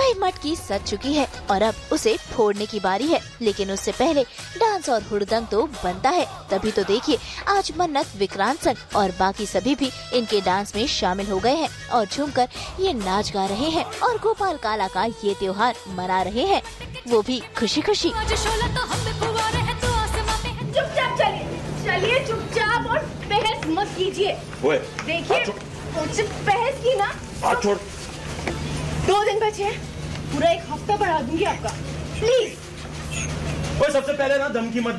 कई मटकी सज चुकी है और अब उसे फोड़ने की बारी है। लेकिन उससे पहले डांस और हुड़दंग तो बनता है। तभी तो देखिए आज मन्नत, विक्रांत सर और बाकी सभी भी इनके डांस में शामिल हो गए हैं और झूमकर ये नाच गा रहे हैं और गोपाल काला का ये त्योहार मना रहे हैं, वो भी खुशी खुशी। चुपचाप चलिए चुपचाप और बहस मत कीजिए। देखिए मुझसे बहस की ना, 2 दिन बचे हैं, पूरा 1 हफ्ता बढ़ा दूंगी आपका, प्लीज। सबसे पहले ना धमकी मत